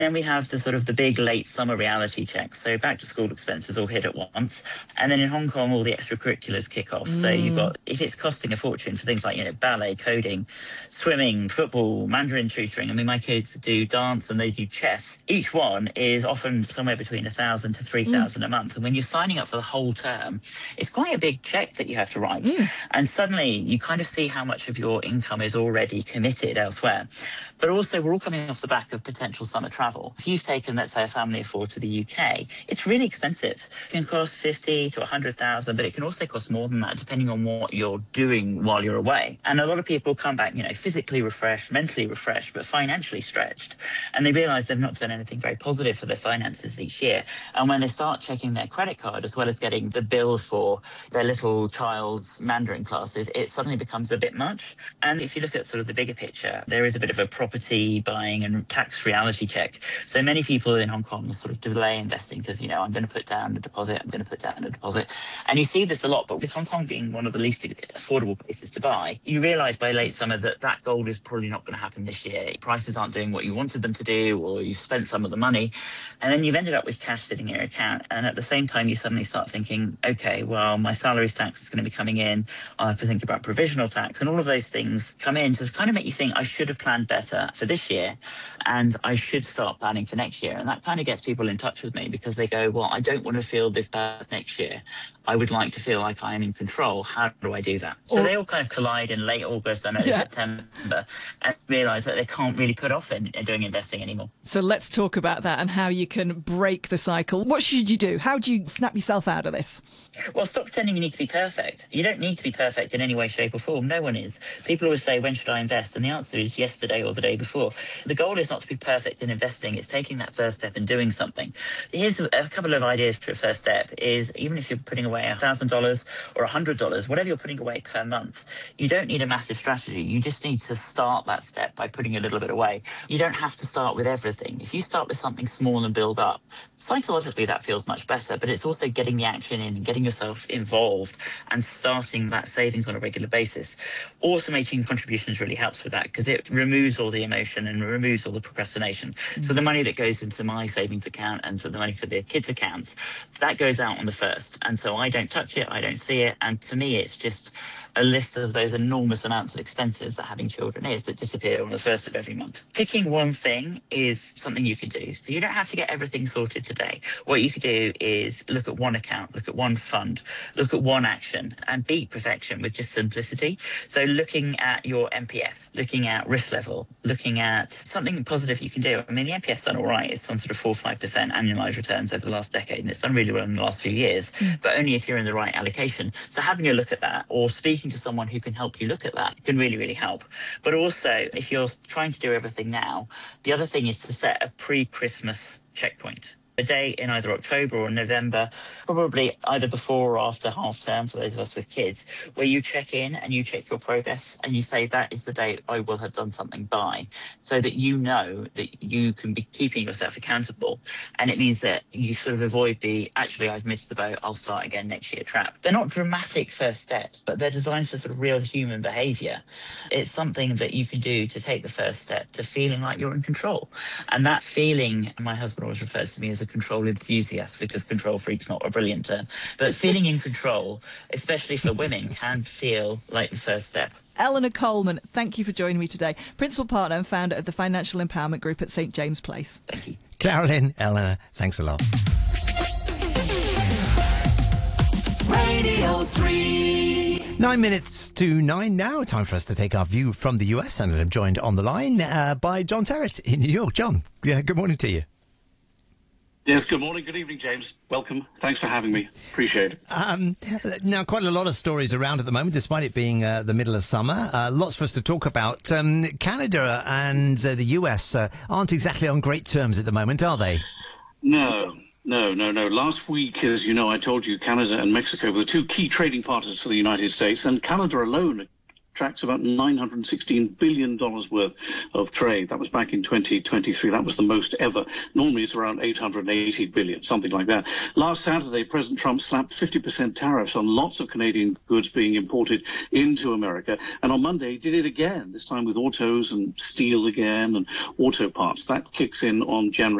Then we have the sort of the big late summer reality check. So back to school expenses all hit at once. And then in Hong Kong, all the extracurriculars kick off. So you've got, if it's costing a fortune for things like, ballet, coding, swimming, football, Mandarin tutoring. I mean, my kids do dance and they do chess. Each one is often somewhere between 1,000 to 3,000 a month. And when you're signing up for the whole term, it's quite a big check that you have to write. And suddenly you kind of see how much of your income is already committed elsewhere. But also, we're all coming off the back of potential summer travel. If you've taken, let's say, a family of 4 to the UK, it's really expensive. It can cost 50 to 100,000, but it can also cost more than that, depending on what you're doing while you're away. And a lot of people come back, physically refreshed, mentally refreshed, but financially stretched. And they realise they've not done anything very positive for their finances each year. And when they start checking their credit card, as well as getting the bills for their little child's Mandarin classes, it suddenly becomes a bit much. And if you look at sort of the bigger picture, there is a bit of a property buying and tax reality check. So many people in Hong Kong sort of delay investing because, I'm going to put down a deposit, And you see this a lot, but with Hong Kong being one of the least affordable places to buy, you realise by late summer that gold is probably not going to happen this year. Prices aren't doing what you wanted them to do, or you've spent some of the money, and then you've ended up with cash sitting in your account. And at the same time, you suddenly start thinking, okay, well, my salaries tax is going to be coming in. I'll have to think about provisional tax, and all of those things come in to kind of make you think, I should have planned better for this year, and I should start planning for next year. And that kind of gets people in touch with me because they go, well, I don't want to feel this bad next year. I would like to feel like I am in control. How do I do that? So they all kind of collide in late August and early September and realise that they can't really put off in doing investing anymore. So let's talk about that and how you can break the cycle. What should you do? How do you snap yourself out of this? Well, stop pretending you need to be perfect. You don't need to be perfect in any way, shape or form. No one is. People always say, when should I invest? And the answer is yesterday or the day before. The goal is not to be perfect in investing. It's taking that first step and doing something. Here's a couple of ideas for a first step is, even if you're putting away $1,000 or $100, whatever you're putting away per month, you don't need a massive strategy. You just need to start that step by putting a little bit away. You don't have to start with everything. If you start with something small and build up, psychologically that feels much better, but it's also getting the action in and getting yourself involved and starting that savings on a regular basis. Automating contributions really helps with that because it removes all the emotion and removes all the procrastination. So the money that goes into my savings account and so the money for the kids' accounts, that goes out on the first. And so I don't touch it, I don't see it. And to me, it's just a list of those enormous amounts of expenses that having children is that disappear on the first of every month. Picking one thing is something you can do. So you don't have to get everything sorted today. What you could do is look at one account, look at one fund, look at one action and beat perfection with just simplicity. So looking at your MPF, looking at risk level, looking at something positive you can do. I mean, the MPF's done all right. It's on sort of 4-5% annualized returns over the last decade, and it's done really well in the last few years, but only if you're in the right allocation. So having a look at that or speaking to someone who can help you look at that can really, really help. But also, if you're trying to do everything now, the other thing is to set a pre-Christmas checkpoint. A day in either October or November, probably either before or after half term for those of us with kids, where you check in and you check your progress and you say that is the date I will have done something by, so that you know that you can be keeping yourself accountable. And it means that you sort of avoid the actually I've missed the boat, I'll start again next year trap. They're not dramatic first steps, but they're designed for sort of real human behaviour. It's something that you can do to take the first step to feeling like you're in control. And that feeling, my husband always refers to me as a control enthusiast because control freak's not a brilliant term, but feeling in control, especially for women, can feel like the first step. Eleanor Coleman, thank you for joining me today. Principal partner and founder of the Financial Empowerment Group at St James Place. Thank you. Carolyn, Eleanor, thanks a lot. Radio 3. 9 minutes to 9 now. Time for us to take our view from the US, and I'm joined on the line by John Terrett in New York. John, good morning to you. Yes, good morning, good evening, James. Welcome. Thanks for having me. Appreciate it. Now, quite a lot of stories around at the moment, despite it being the middle of summer. Lots for us to talk about. Canada and the US aren't exactly on great terms at the moment, are they? No. Last week, as you know, I told you Canada and Mexico were the two key trading partners for the United States, and Canada alone tracks about $916 billion worth of trade. That was back in 2023. That was the most ever. Normally it's around 880 billion, something like that. Last Saturday, President Trump slapped 50% tariffs on lots of Canadian goods being imported into America. And on Monday, he did it again, this time with autos and steel again and auto parts. That kicks in on January